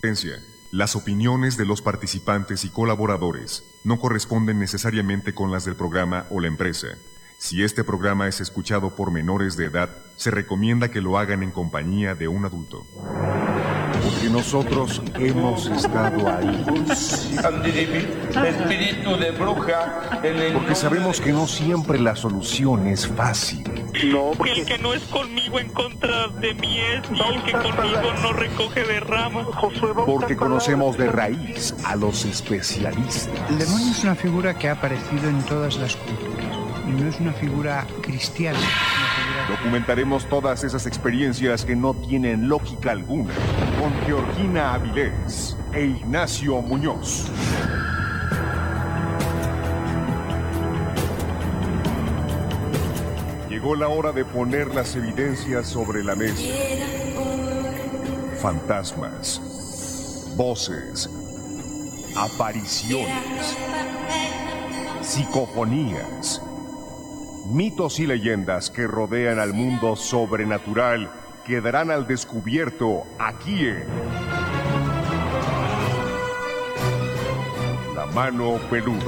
Las opiniones de los participantes y colaboradores no corresponden necesariamente con las del programa o la empresa. Si este programa es escuchado por menores de edad, se recomienda que lo hagan en compañía de un adulto. Porque nosotros hemos estado ahí. Espíritu de bruja. Porque sabemos que no siempre la solución es fácil. No, porque el que no es conmigo en contra de mí es, y el que conmigo no recoge de rama. Porque conocemos de raíz a los especialistas. El demonio es una figura que ha aparecido en todas las culturas. Y no es una figura cristiana. Documentaremos todas esas experiencias que no tienen lógica alguna con Georgina Avilés e Ignacio Muñoz. Llegó la hora de poner las evidencias sobre la mesa. Fantasmas, voces, apariciones, psicofonías, mitos y leyendas que rodean al mundo sobrenatural quedarán al descubierto aquí en La Mano Peluda.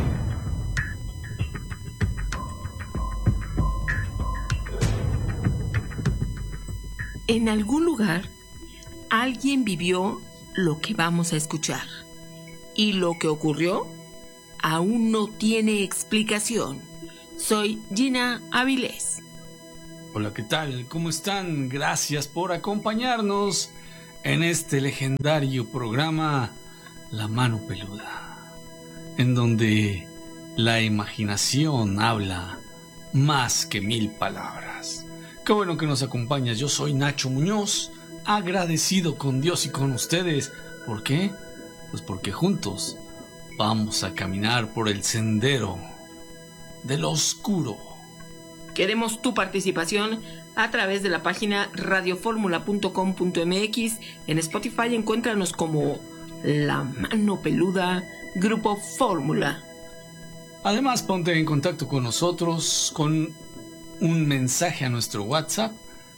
En algún lugar, alguien vivió lo que vamos a escuchar. Y lo que ocurrió aún no tiene explicación. Soy Gina Avilés. Hola, ¿qué tal? ¿Cómo están? Gracias por acompañarnos en este legendario programa La Mano Peluda, en donde la imaginación habla más que 1000 palabras. Qué bueno que nos acompañas. Yo soy Nacho Muñoz, agradecido con Dios y con ustedes. ¿Por qué? Pues porque juntos vamos a caminar por el sendero de lo oscuro. Queremos tu participación a través de la página radioformula.com.mx. En Spotify encuéntranos como La Mano Peluda, Grupo Fórmula. Además, ponte en contacto con nosotros con un mensaje a nuestro WhatsApp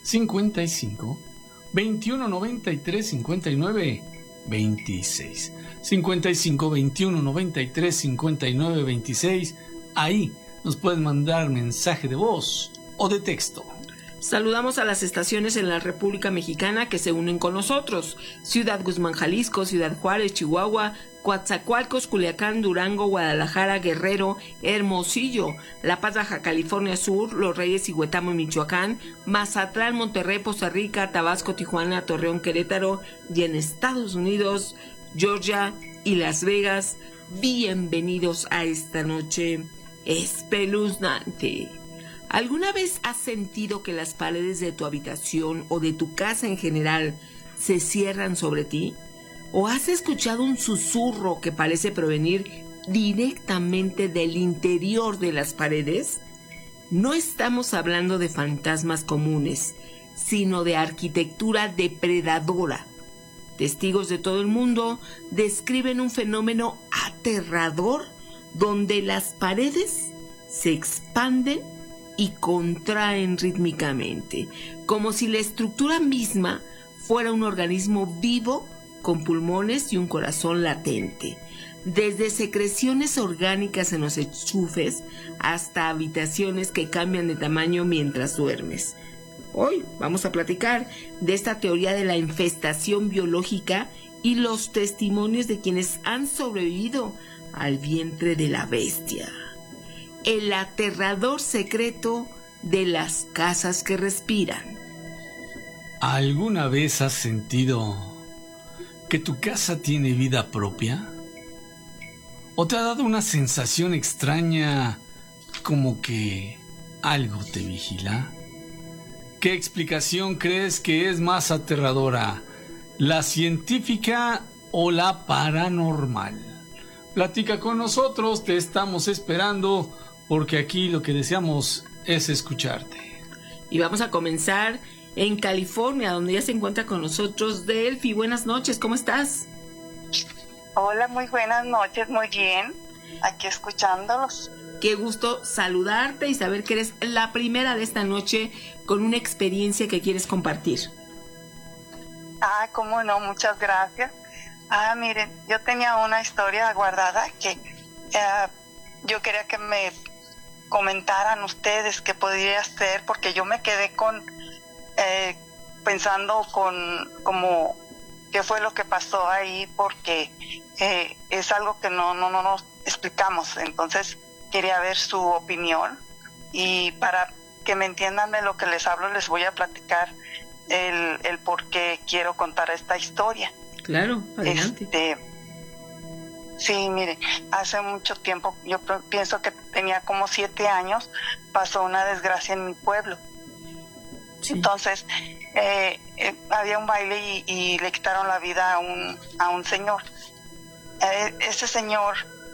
55 21 93 59 26. 55 21 93 59 26. Ahí nos pueden mandar mensaje de voz o de texto. Saludamos a las estaciones en la República Mexicana que se unen con nosotros: Ciudad Guzmán, Jalisco; Ciudad Juárez, Chihuahua; Coatzacoalcos, Culiacán, Durango, Guadalajara, Guerrero, Hermosillo; La Paz, Baja California Sur; Los Reyes y Huetamo, Michoacán; Mazatlán, Monterrey, Poza Rica, Tabasco, Tijuana, Torreón, Querétaro; y en Estados Unidos, Georgia y Las Vegas. Bienvenidos a esta noche espeluznante. ¿Alguna vez has sentido que las paredes de tu habitación o de tu casa en general se cierran sobre ti? ¿O has escuchado un susurro que parece provenir directamente del interior de las paredes? No estamos hablando de fantasmas comunes, sino de arquitectura depredadora. Testigos de todo el mundo describen un fenómeno aterrador donde las paredes se expanden y contraen rítmicamente, como si la estructura misma fuera un organismo vivo con pulmones y un corazón latente. Desde secreciones orgánicas en los enchufes hasta habitaciones que cambian de tamaño mientras duermes. Hoy vamos a platicar de esta teoría de la infestación biológica y los testimonios de quienes han sobrevivido al vientre de la bestia. El aterrador secreto de las casas que respiran. ¿Alguna vez has sentido que tu casa tiene vida propia? ¿O te ha dado una sensación extraña, como que algo te vigila? ¿Qué explicación crees que es más aterradora, la científica o la paranormal? Platica con nosotros, te estamos esperando, porque aquí lo que deseamos es escucharte. Y vamos a comenzar en California, donde ya se encuentra con nosotros Delphi. Buenas noches, ¿cómo estás? Hola, muy buenas noches, muy bien. Aquí escuchándolos. Qué gusto saludarte y saber que eres la primera de esta noche con una experiencia que quieres compartir. Cómo no, muchas gracias. Miren, yo tenía una historia guardada que yo quería que me comentaran ustedes qué podría ser, porque yo me quedé pensando como qué fue lo que pasó ahí, porque es algo que no nos explicamos. Entonces quería ver su opinión, y para que me entiendan de lo que les hablo, les voy a platicar el por qué quiero contar esta historia. Claro, adelante. Sí, mire, hace mucho tiempo, yo pienso que tenía como 7 años, pasó una desgracia en mi pueblo. Sí. Entonces, había un baile y le quitaron la vida a un señor. Ese señor,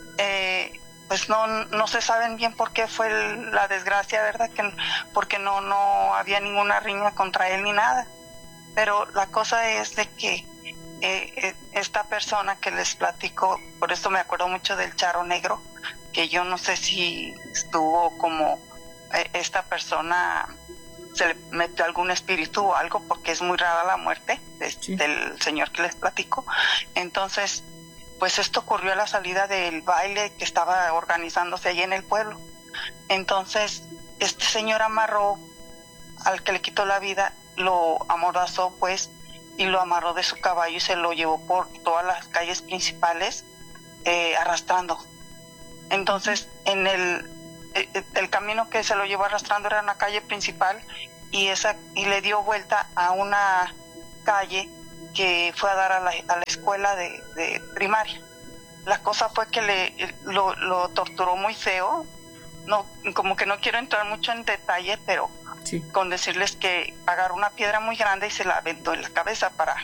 pues no se saben bien por qué fue la desgracia, ¿verdad? Porque no había ninguna riña contra él ni nada. Pero la cosa es de que esta persona que les platico, por eso me acuerdo mucho del charro negro, que yo no sé si estuvo como esta persona se le metió algún espíritu o algo, porque es muy rara la muerte del señor que les platico. Entonces, pues esto ocurrió a la salida del baile que estaba organizándose allí en el pueblo. Entonces, este señor amarró al que le quitó la vida, lo amordazó pues, y lo amarró de su caballo y se lo llevó por todas las calles principales arrastrando. Entonces, en el camino que se lo llevó arrastrando era una calle principal, y le dio vuelta a una calle que fue a dar a la escuela de primaria. La cosa fue que lo torturó muy feo. No, como que no quiero entrar mucho en detalle, pero sí, con decirles que agarró una piedra muy grande y se la aventó en la cabeza para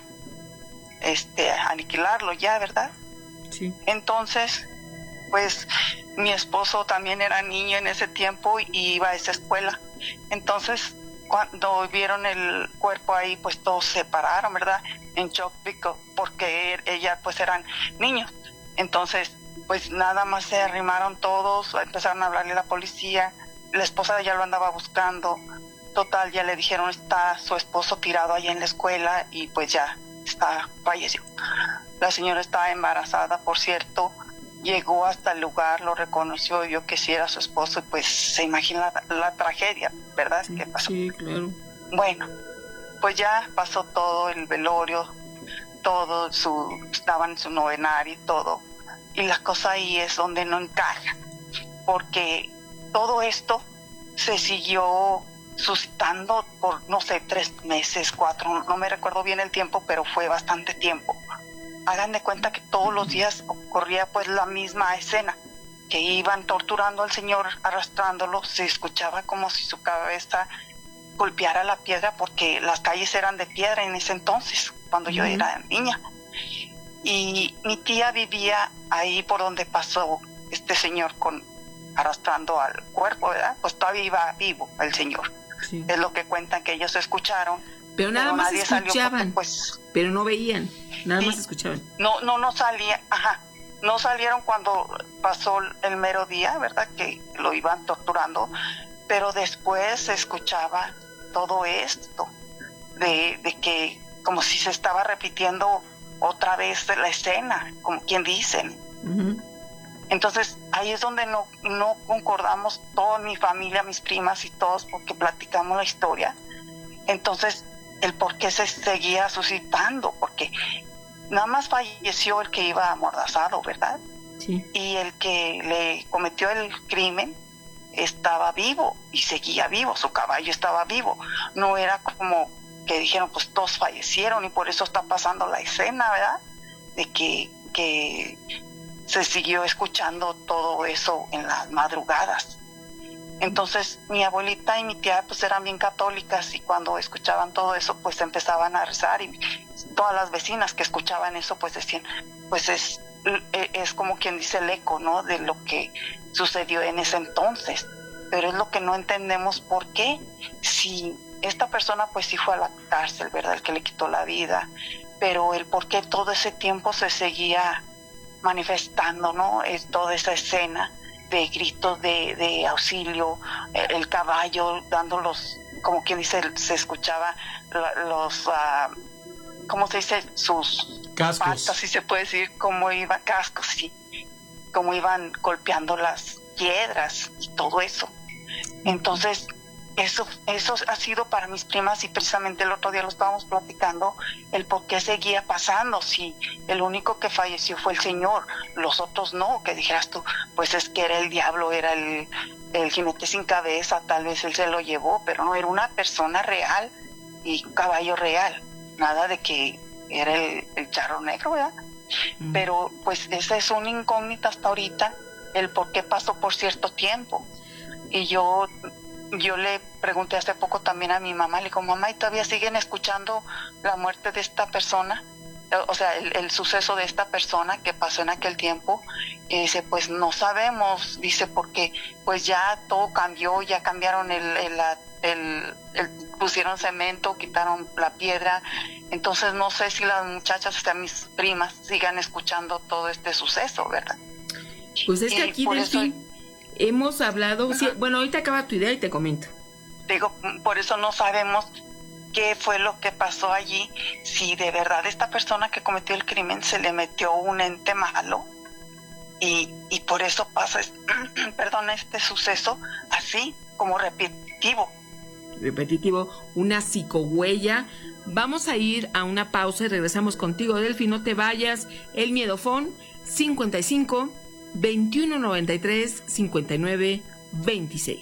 aniquilarlo ya, ¿verdad? Sí. Entonces, pues mi esposo también era niño en ese tiempo y iba a esa escuela. Entonces, cuando vieron el cuerpo ahí, pues todos se pararon, ¿verdad? En shock, porque ella pues eran niños. Entonces, pues nada más se arrimaron todos, empezaron a hablarle a la policía. La esposa ya lo andaba buscando. Total, ya le dijeron, está su esposo tirado ahí en la escuela, y pues ya falleció. La señora estaba embarazada, por cierto. Llegó hasta el lugar, lo reconoció, vio que sí era su esposo, y pues se imagina la tragedia, ¿verdad? Sí, ¿qué pasó? Sí, claro. Bueno, pues ya pasó todo el velorio, estaban en su novenario y todo. Y la cosa ahí es donde no encaja, porque todo esto se siguió suscitando por, no sé, 3 meses, 4, no me recuerdo bien el tiempo, pero fue bastante tiempo. Hagan de cuenta que todos los días ocurría pues la misma escena, que iban torturando al señor, arrastrándolo, se escuchaba como si su cabeza golpeara la piedra, porque las calles eran de piedra en ese entonces, cuando yo era niña. Y mi tía vivía ahí por donde pasó este señor arrastrando al cuerpo, ¿verdad? Pues todavía iba vivo el señor. Sí. Es lo que cuentan, que ellos escucharon. Pero nada más escuchaban, porque, pues, pero no veían, nada más escuchaban. No salía, no salieron cuando pasó el mero día, ¿verdad? Que lo iban torturando, pero después se escuchaba todo esto, de que como si se estaba repitiendo otra vez la escena, como quien dicen. Uh-huh. Entonces ahí es donde no concordamos toda mi familia, mis primas y todos, porque platicamos la historia. Entonces el por qué se seguía suscitando, porque nada más falleció el que iba amordazado, ¿verdad? Sí. Y el que le cometió el crimen estaba vivo y seguía vivo, su caballo estaba vivo. No era como que dijeron, pues todos fallecieron y por eso está pasando la escena, ¿verdad? De que se siguió escuchando todo eso en las madrugadas. Entonces mi abuelita y mi tía pues eran bien católicas, y cuando escuchaban todo eso pues empezaban a rezar, y todas las vecinas que escuchaban eso pues decían, pues es como quien dice el eco, ¿no? De lo que sucedió en ese entonces. Pero es lo que no entendemos, por qué, si esta persona pues sí fue a la cárcel, ¿verdad? El que le quitó la vida, pero el por qué todo ese tiempo se seguía manifestando, ¿no? Toda esa escena de gritos de auxilio, el caballo dando como quien dice, se escuchaba ¿cómo se dice? Sus patas, si se puede decir, cómo iban cascos, sí, cómo iban golpeando las piedras y todo eso. Entonces, eso ha sido para mis primas, y precisamente el otro día lo estábamos platicando, el por qué seguía pasando, si el único que falleció fue el señor, los otros no, que dijeras tú, pues es que era el diablo, era el jinete sin cabeza, tal vez él se lo llevó, pero no, era una persona real y un caballo real, nada de que era el charro negro, ¿verdad? Pero pues esa es una incógnita hasta ahorita, el por qué pasó por cierto tiempo. Y yo le pregunté hace poco también a mi mamá, le digo, mamá, ¿y todavía siguen escuchando la muerte de esta persona? O sea, el suceso de esta persona que pasó en aquel tiempo. Y dice, pues no sabemos, dice, porque pues ya todo cambió, ya cambiaron pusieron cemento, quitaron la piedra. Entonces no sé si las muchachas, o sea, mis primas, sigan escuchando todo este suceso, ¿verdad? Pues es que aquí, Delfín, hemos hablado, sí, bueno, ahorita acaba tu idea y te comento. Digo, por eso no sabemos qué fue lo que pasó allí, si de verdad esta persona que cometió el crimen se le metió un ente malo y por eso pasa este suceso así como repetitivo, una psicohuella. Vamos a ir a una pausa y regresamos contigo, Delfín, no te vayas. El Miedofón 55 2193 5926.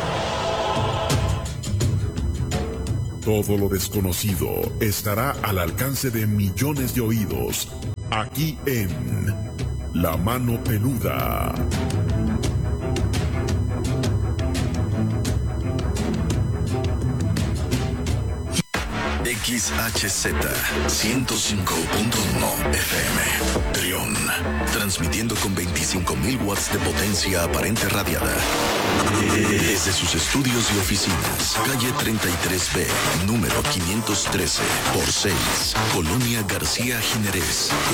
Todo lo desconocido estará al alcance de millones de oídos, aquí en La Mano Peluda. XHZ 105.1 FM Trión, transmitiendo con 25.000 watts de potencia aparente radiada desde sus estudios y oficinas, calle 33B, número 513 por 6, Colonia García Jiménez.